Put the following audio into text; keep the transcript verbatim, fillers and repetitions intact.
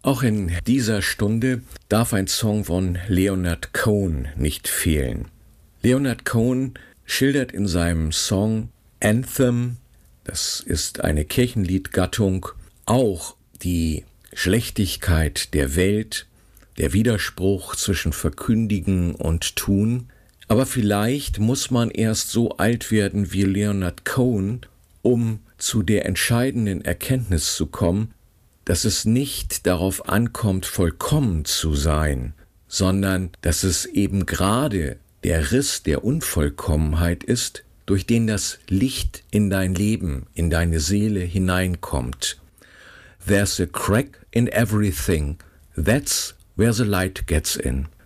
Auch in dieser Stunde darf ein Song von Leonard Cohen nicht fehlen. Leonard Cohen schildert in seinem Song Anthem, das ist eine Kirchenliedgattung, auch die Schlechtigkeit der Welt, der Widerspruch zwischen Verkündigen und Tun. Aber vielleicht muss man erst so alt werden wie Leonard Cohen, um zu der entscheidenden Erkenntnis zu kommen, dass es nicht darauf ankommt, vollkommen zu sein, sondern dass es eben gerade der Riss der Unvollkommenheit ist, durch den das Licht in dein Leben, in deine Seele hineinkommt. There's a crack in everything, that's where the light gets in.